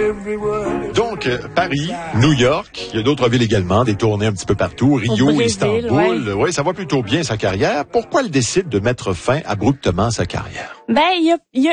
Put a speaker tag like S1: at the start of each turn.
S1: Donc, Paris, New York, il y a d'autres villes également, des tournées un petit peu partout, Rio,
S2: Brésil,
S1: Istanbul. Oui, ça va plutôt bien sa carrière. Pourquoi elle décide de mettre fin abruptement à sa carrière?
S2: Ben, il y a